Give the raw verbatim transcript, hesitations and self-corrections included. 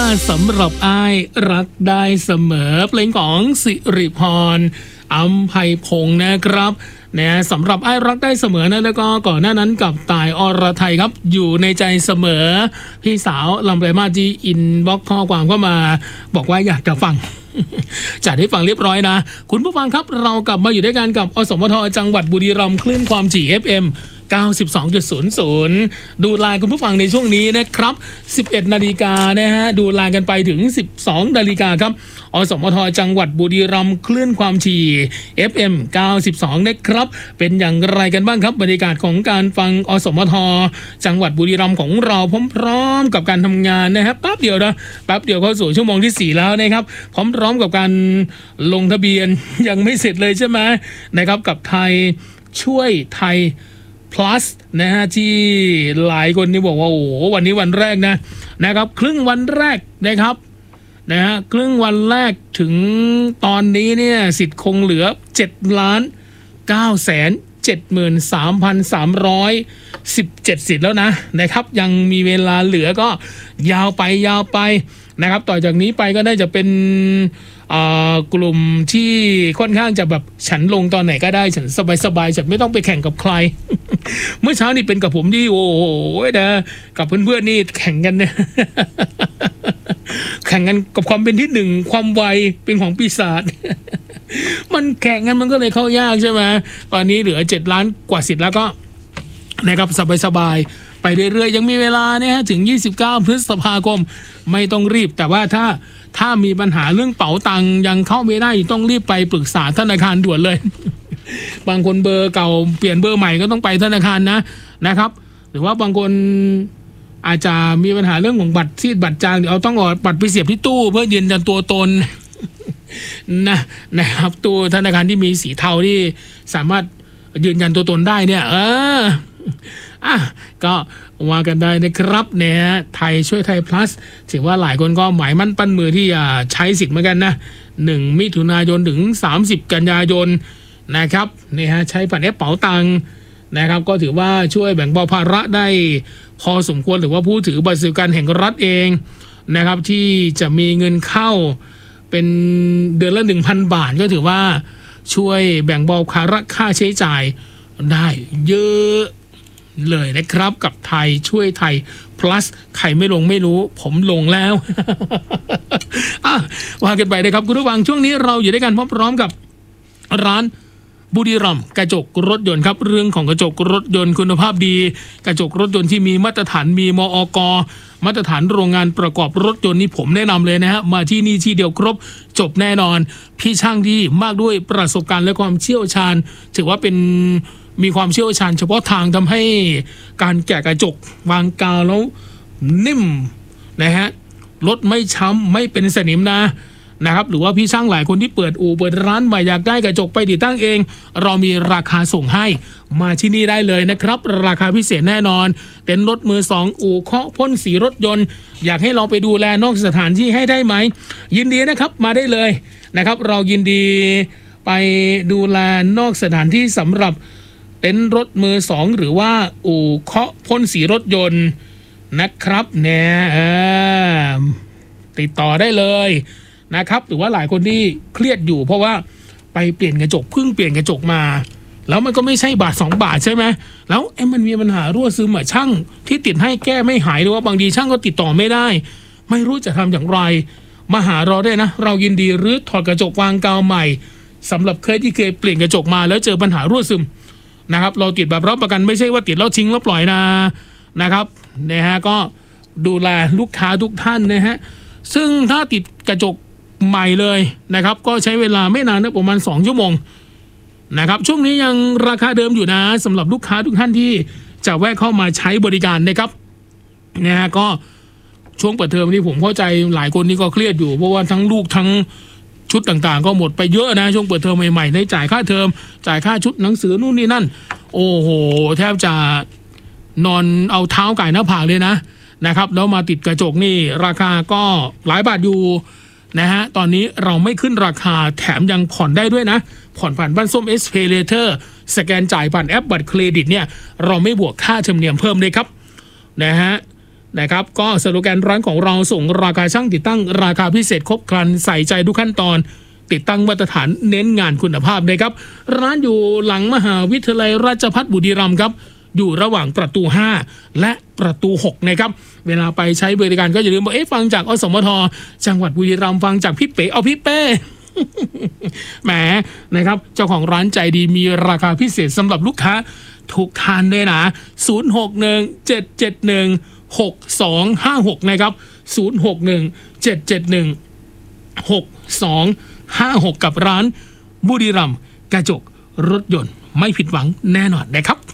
สำหรับอ้ายรักได้เสมอเพลงของสิริพรอัมไพพงศ์นะครับเนี่ยสำหรับอ้ายรักได้เสมอนะแล้วก็ก่อนหน้านั้นกับต่ายอรไทยครับอยู่ในใจเสมอพี่สาวลำไรมาจีอินบ็อกข้อความเข้ามาบอกว่าอยากจะฟัง จัดให้ฟังเรียบร้อยนะคุณผู้ฟังครับเรากลับมาอยู่ด้วยกันกับอสมทจังหวัดบุรีรัมย์คลื่นความถี่ เอฟ เอ็มเก้าสิบสองจุดศูนย์ศูนย์ ดูไลน์คุณผู้ฟังในช่วงนี้นะครับสิบเอ็ดนาฬิกานะฮะดูไลน์กันไปถึงสิบสองนาฬิกาครับอสมทจังหวัดบุรีรัมย์คลื่นความถี่ เอฟ เอ็ม เก้าสิบสองนะครับเป็นอย่างไรกันบ้างครับบรรยากาศของการฟังอสมทจังหวัดบุรีรัมย์ของเราพร้อมๆกับการทำงานนะครับแป๊บเดียวนะแป๊บเดียวเข้าสู่ชั่วโมงที่สี่แล้วนะครับพร้อมๆกับการลงทะเบียนยังไม่เสร็จเลยใช่ไหมนะครับกับไทยช่วยไทยplus นะฮะที่หลายคนนี่บอกว่าโอ้โหวันนี้วันแรกนะนะครับครึ่งวันแรกนะครับนะฮะครึ่งวันแรกถึงตอนนี้เนี่ยสิทธิ์คงเหลือเจ็ดล้านเก้าแสนเจ็ดหมื่นสามพันสามร้อยสิบเจ็ดสิทธิ์แล้วนะนะครับยังมีเวลาเหลือก็ยาวไปยาวไปนะครับต่อจากนี้ไปก็ได้จะเป็นกลุ่มที่ค่อนข้างจะแบบฉันลงตอนไหนก็ได้ฉันสบายๆฉันไม่ต้องไปแข่งกับใคร เมื่อเช้านี่เป็นกับผมที่โอ้โหนะกับเพื่อนๆนี่แข่งกันเนี่ย แข่งกันกับความเป็นที่หนึ่งความไวเป็นของปีศาจ มันแข่งกันมันก็เลยเข้ายากใช่ไหมตอนนี้เหลือเจ็ดล้านกว่าสิทธิ์แล้วก็นะครับสบายๆไปเรื่อยๆยังมีเวลาเนี่ยถึงยี่สิบเก้าพฤษภาคมไม่ต้องรีบแต่ว่าถ้าถ้ามีปัญหาเรื่องเป๋าตังค์ยังเข้าไม่ได้ต้องรีบไปปรึกษาธนาคารด่วนเลย บางคนเบอร์เก่าเปลี่ยนเบอร์ใหม่ก็ต้องไปธนาคารนะนะครับหรือว่าบางคนอาจจะมีปัญหาเรื่องของบัตรซีดบัตรจางเดี๋ยวเอาต้องออกบัตรไปเสียบที่ตู้เพื่อยืนยันตัวตน นะนะครับตู้ธนาคารที่มีสีเทาที่สามารถยืนยันตัวตนได้เนี่ยเอออ่ะก็ว่ากันได้นะครับเนี่ยไทยช่วยไทย plus ถือว่าหลายคนก็หมายมั่นปั้นมือที่จะใช้สิทธิ์เหมือนกันนะหนึ่งมิถุนายนถึงสามสิบกันยายนนะครับนี่ฮะใช้ผ่านแอปเป๋าตังค์นะครับก็ถือว่าช่วยแบ่งเบาภาระได้พอสมควรหรือว่าผู้ถือบัตรสวัสดิการแห่งรัฐเองนะครับที่จะมีเงินเข้าเป็นเดือนละ หนึ่งพัน บาทก็ถือว่าช่วยแบ่งเบาภาระค่าใช้จ่ายได้เยอะเลยนะครับกับไทยช่วยไทย plus ใครไม่ลงไม่รู้ผมลงแล้ว อ่ะว่ากันไปนะครับคุณผู้ฟังช่วงนี้เราอยู่ด้วยกันพร้อมๆกับร้านบุรีรัมย์กระจกรถยนต์ครับเรื่องของกระจกรถยนต์คุณภาพดีกระจกรถยนต์ที่มีมาตรฐานมีมอก.มาตรฐานโรงงานประกอบรถยนต์นี่ผมแนะนำเลยนะฮะมาที่นี่ที่เดียวครบจบแน่นอนพี่ช่างที่มากด้วยประสบการณ์และความเชี่ยวชาญถือว่าเป็นมีความเชี่ยวชาญเฉพาะทางทำให้การแกะกระจกวางกาวแล้วนิ่มนะฮะรถไม่ช้ำไม่เป็นสนิมนะนะครับหรือว่าพี่ช่างหลายคนที่เปิดอู่เปิดร้านใหม่อยากได้กระจกไปติดตั้งเองเรามีราคาส่งให้มาที่นี่ได้เลยนะครับราคาพิเศษแน่นอนเต็นท์รถมือสองอู่เคาะพ่นสีรถยนต์อยากให้เราไปดูแลนอกสถานที่ให้ได้ไหมยินดีนะครับมาได้เลยนะครับเรายินดีไปดูแลนอกสถานที่สำหรับเต็นท์รถมือสองหรือว่าอู่เคาะพ่นสีรถยนต์นะครับเนี่ยติดต่อได้เลยนะครับหรือว่าหลายคนที่เครียดอยู่เพราะว่าไปเปลี่ยนกระจกเพิ่งเปลี่ยนกระจกมาแล้วมันก็ไม่ใช่บาทสองบาทใช่ไหมแล้วเอ๊ะมันมีปัญหารั่วซึมอ่ะช่างที่ติดให้แก้ไม่หายหรือว่าบางทีช่างก็ติดต่อไม่ได้ไม่รู้จะทำอย่างไรมาหาเราได้นะเรายินดีรื้อถอดกระจกวางกาวใหม่สำหรับเคยที่เคยเปลี่ยนกระจกมาแล้วเจอปัญหารั่วซึมนะครับเราติดแบบรับประกันไม่ใช่ว่าติดแล้วทิ้งแล้วปล่อยนะนะครับนะฮะก็ดูแลลูกค้าทุกท่านนะฮะซึ่งถ้าติดกระจกใหม่เลยนะครับก็ใช้เวลาไม่นานนะประมาณสองชั่วโมงนะครับช่วงนี้ยังราคาเดิมอยู่นะสำหรับลูกค้าทุกท่านที่จะแวะเข้ามาใช้บริการนะครับนะฮะก็ช่วงเปิดเทอมนี้ผมเข้าใจหลายคนนี่ก็เครียดอยู่เพราะว่าทั้งลูกทั้งชุดต่างๆก็หมดไปเยอะนะช่วงเปิดเทอมใหม่ๆได้จ่ายค่าเทอมจ่ายค่าชุดหนังสือนู่นนี่นั่นโอ้โหแทบจะนอนเอาเท้าไก่หน้าผากเลยนะนะครับแล้วมาติดกระจกนี่ราคาก็หลายบาทอยู่นะฮะตอนนี้เราไม่ขึ้นราคาแถมยังผ่อนได้ด้วยนะผ่อนผ่านบ้านส้ม เอส เพย์ Later สแกนจ่ายผ่านแอปบัตรเครดิตเนี่ยเราไม่บวกค่าธรรมเนียมเพิ่มเลยครับนะฮะนะครับก็สโลแกนร้านของเราส่งราคาช่างติดตั้งราคาพิเศษครบครันใส่ใจทุกขั้นตอนติดตั้งมาตรฐานเน้นงานคุณภาพนะครับร้านอยู่หลังมหาวิทยาลัยราชภัฏบุรีรัมย์ครับอยู่ระหว่างประตูห้าและประตูหกนะครับเวลาไปใช้บริการก็อย่าลืมบอกเอ๊ะฟังจากอสมทจังหวัดบุรีรัมย์ฟังจากพี่เป๋เอาพี่เป้ แหมนะครับเจ้าของร้านใจดีมีราคาพิเศษสำหรับลูกค้าทุกท่านด้วยนะศูนย์ หก หนึ่ง เจ็ด เจ็ด หนึ่ง หก สอง ห้า หกนะครับศูนย์ หก หนึ่ง เจ็ด เจ็ด หนึ่ง หก สอง ห้า หกกับร้านบุรีรัมย์กระจกรถยนต์ไม่ผิดหวังแน่นอนนะครับ